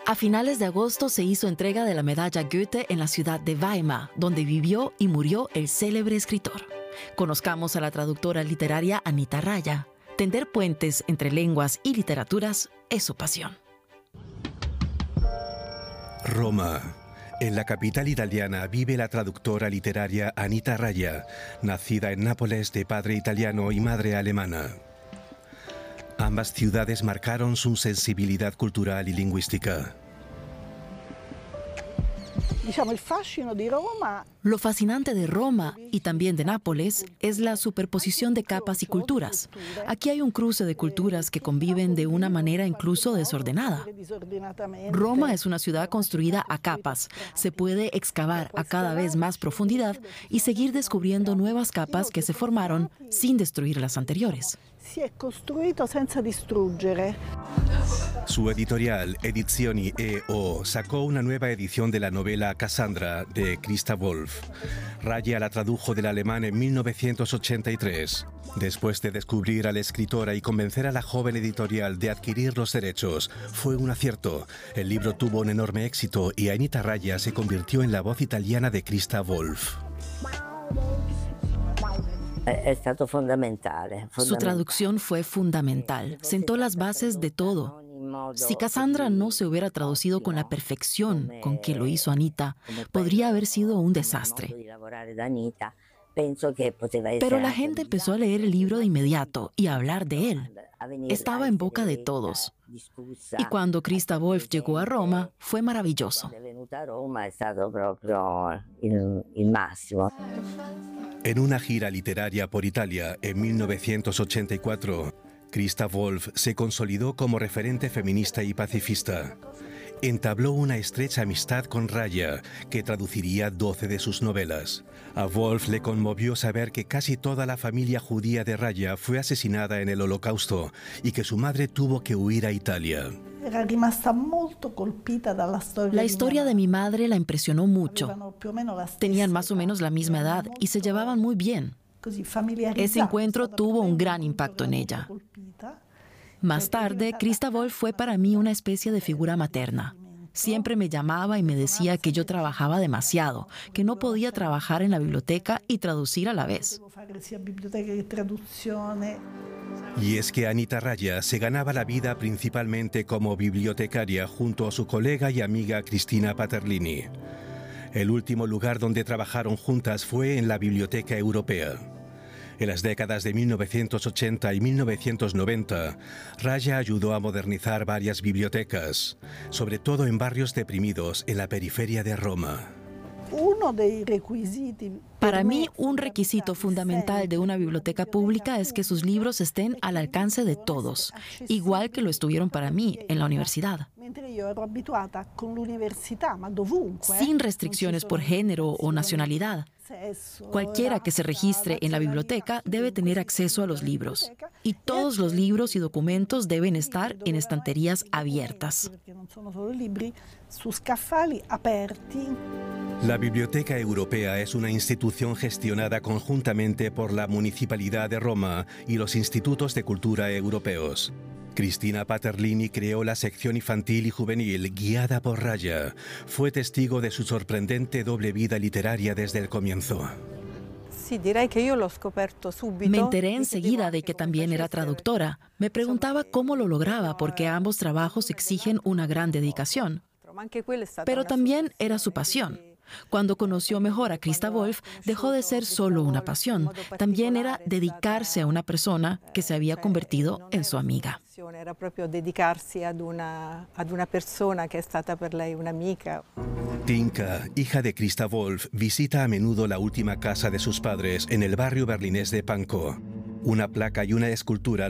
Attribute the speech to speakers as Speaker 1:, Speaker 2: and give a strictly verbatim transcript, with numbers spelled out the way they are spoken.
Speaker 1: A finales de agosto se hizo entrega de la medalla Goethe en la ciudad de Weimar, donde vivió y murió el célebre escritor. Conozcamos a la traductora literaria Anita Raya. Tender puentes entre lenguas y literaturas es su pasión.
Speaker 2: Roma. En la capital italiana vive la traductora literaria Anita Raya, nacida en Nápoles de padre italiano y madre alemana. Ambas ciudades marcaron su sensibilidad cultural y lingüística.
Speaker 1: Lo fascinante de Roma y también de Nápoles es la superposición de capas y culturas. Aquí hay un cruce de culturas que conviven de una manera incluso desordenada. Roma es una ciudad construida a capas. Se puede excavar a cada vez más profundidad y seguir descubriendo nuevas capas que se formaron sin destruir las anteriores.
Speaker 2: Su editorial, Edizioni E O, sacó una nueva edición de la novela Cassandra de Christa Wolf. Raya la tradujo del alemán en mil novecientos ochenta y tres. Después de descubrir a la escritora y convencer a la joven editorial de adquirir los derechos, fue un acierto. El libro tuvo un enorme éxito y Anita Raya se convirtió en la voz italiana de Christa Wolf.
Speaker 1: Su traducción fue fundamental. Sentó las bases de todo. Si Cassandra no se hubiera traducido con la perfección con que lo hizo Anita, podría haber sido un desastre. Pero la gente empezó a leer el libro de inmediato y a hablar de él. Estaba en boca de todos. Y cuando Christa Wolf llegó a Roma, fue maravilloso.
Speaker 2: En una gira literaria por Italia en mil novecientos ochenta y cuatro, Christa Wolf se consolidó como referente feminista y pacifista. Entabló una estrecha amistad con Raya, que traduciría doce de sus novelas. A Wolf le conmovió saber que casi toda la familia judía de Raya fue asesinada en el Holocausto y que su madre tuvo que huir a Italia.
Speaker 1: La historia de mi madre la impresionó mucho. Tenían más o menos la misma edad y se llevaban muy bien. Ese encuentro tuvo un gran impacto en ella. Más tarde, Christa Wolf fue para mí una especie de figura materna. Siempre me llamaba y me decía que yo trabajaba demasiado, que no podía trabajar en la biblioteca y traducir a la vez.
Speaker 2: Y es que Anita Raya se ganaba la vida principalmente como bibliotecaria junto a su colega y amiga Cristina Paterlini. El último lugar donde trabajaron juntas fue en la Biblioteca Europea. En las décadas de mil novecientos ochenta y mil novecientos noventa, Raya ayudó a modernizar varias bibliotecas, sobre todo en barrios deprimidos en la periferia de Roma.
Speaker 1: Para mí, un requisito fundamental de una biblioteca pública es que sus libros estén al alcance de todos, igual que lo estuvieron para mí en la universidad. Sin restricciones por género o nacionalidad. Cualquiera que se registre en la biblioteca debe tener acceso a los libros. Y todos los libros y documentos deben estar en estanterías abiertas.
Speaker 2: La Biblioteca Europea es una institución gestionada conjuntamente por la Municipalidad de Roma y los Institutos de Cultura europeos. Cristina Paterlini creó la sección infantil y juvenil guiada por Raya. Fue testigo de su sorprendente doble vida literaria desde el comienzo.
Speaker 1: Me enteré enseguida de que también era traductora. Me preguntaba cómo lo lograba porque ambos trabajos exigen una gran dedicación. Pero también era su pasión. Cuando conoció mejor a Christa Wolf, dejó de ser solo una pasión. También era dedicarse a una persona que se había convertido en su amiga.
Speaker 3: Era proprio dedicarsi ad una, ad una persona che è stata per lei un'amica.
Speaker 2: Tinka, hija de Christa Wolf, visita a menudo la última casa de sus padres en el barrio berlinés de Pankow. Una placa y una escultura